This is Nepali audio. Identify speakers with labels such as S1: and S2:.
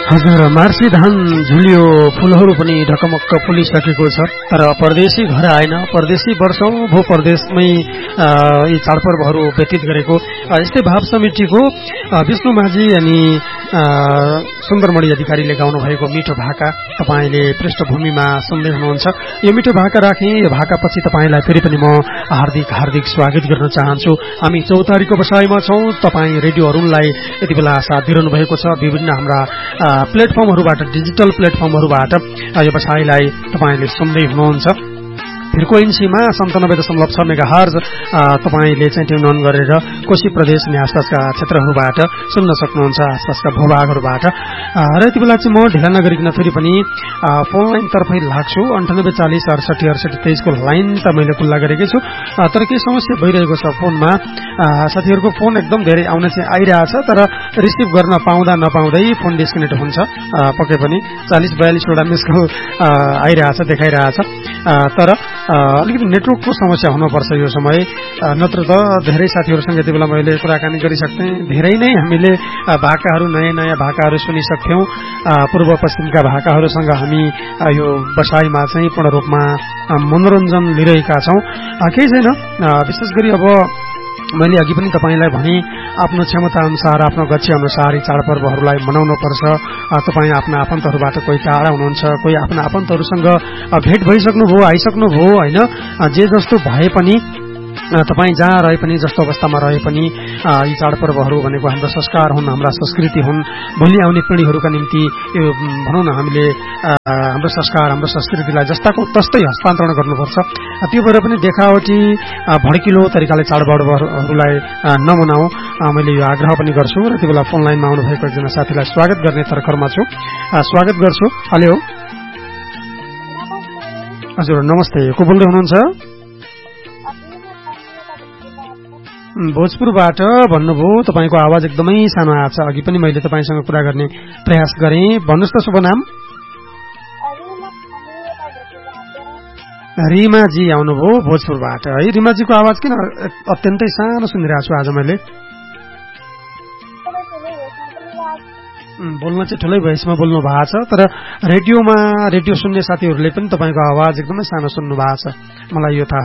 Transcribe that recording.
S1: हजुर, मार्सी धान झुलियो, फूलहरू पनि ढकमक्क फुलिसकेको छ। तर परदेशी घर आएन। परदेशी वर्षौं भो परदेशमै यी चाडपर्वहरू व्यतीत गरेको। यस्तै भाव समितिको विष्णु माझी अनि सुन्दरमणि अधिकारीले गाउनु भएको मिठो भाका तपाईले पृष्ठभूमिमा सुन्दै हुनुहुन्छ। यो मिठो भाका राखेँ। यो भाकापछि तपाईलाई फेरि पनि म हार्दिक स्वागत गर्न चाहन्छु। हामी चौतारीको बसाइमा छौं। तपाई रेडियो अरुणलाई यति बेला साथ दिइरहनु भएको छ। विभिन्न हाम्रा प्लेटफर्महरूबाट, डिजिटल प्लेटफर्महरूबाट यो बसाइलाई तपाईले सुन्दै हुनुहुन्छ। फ्रिक्वेन्सीमा 97.6 मेगाहर्ज तपाईले चाहिँ ट्युन अन गरेर कोशी प्रदेश अनि आसपासका क्षेत्रहरूबाट सुन्न सक्नुहुन्छ, आसपासका भूभागहरूबाट। र यति बेला चाहिँ म ढिला नगरिकन फेरि पनि फोन लाइन तर्फै लाग्छु। 9840 68 68 23 को लाइन त मैले खुल्ला गरेकै छु। तर केही समस्या भइरहेको छ फोनमा। साथीहरूको फोन एकदम धेरै आउन चाहिँ आइरहेछ, तर रिसिभ गर्न पाउँदा नपाउँदै फोन डिस्कनेक्ट हुन्छ। पक्कै पनि 40-42 वटा मिस कल आइरहेछ, देखाइरहेछ। तर अलिकति नेटवर्कको समस्या हुनुपर्छ यो समय, नत्र त धेरै साथीहरूसँग यति बेला मैले कुराकानी गरिसक्थेँ। धेरै नै हामीले भाकाहरू, नयाँ भाकाहरू सुनिसक्थ्यौँ। पूर्व पश्चिमका भाकाहरूसँग हामी यो बसाइमा चाहिँ पूर्ण रूपमा मनोरञ्जन लिइरहेका छौँ। केही छैन, विशेष गरी अब मैले अघि पनि तपाईलाई भने आफ्नो क्षमता अनुसार, आफ्नो गच्छे अनुसार यी चाडपर्वहरूलाई मनाउनुपर्छ। तपाईँ आफ्ना आफन्तहरूबाट कोही टाढा हुनुहुन्छ, कोही आफ्ना आफन्तहरूसँग भेट भइसक्नुभयो, आइसक्नुभयो होइन। जे जस्तो भए पनि तपाईँ जहाँ रहे पनि, जस्तो अवस्थामा रहे पनि यी चाडपर्वहरू भनेको हाम्रो संस्कार हुन्, हाम्रा संस्कृति हुन्। भोलि आउने पिँढीहरूका निम्ति यो भनौँ न, हामीले हाम्रो संस्कार, हाम्रो संस्कृतिलाई जस्ताको तस्तै हस्तान्तरण गर्नुपर्छ। त्यो भएर पनि देखावटी भड्किलो तरिकाले चाडपर्वहरूलाई नमनाऊ, मैले यो आग्रह पनि गर्छु। र त्यो बेला फोन लाइनमा आउनुभएको एकजना साथीलाई स्वागत गर्ने तर्खरमा छु। स्वागत गर्छु। हेलो, हजुर नमस्ते, को बोल्दै हुनुहुन्छ? भोजपुरबाट भन्नुभयो। तपाईँको आवाज एकदमै सानो आएको छ। अघि पनि मैले तपाईँसँग कुरा गर्ने प्रयास गरेँ। भन्नुहोस् त शुभ नाम? रिमाजी आउनुभयो भोजपुरबाट है। रिमाजीको आवाज किन अत्यन्तै सानो सुनिरहेको छु आज मैले? बोल्न चाहिँ ठुलै भोइसमा बोल्नु भएको छ, तर रेडियो सुन्ने साथीहरूले पनि तपाईँको आवाज एकदमै सानो सुन्नु भएको छ। मलाई यो थाहा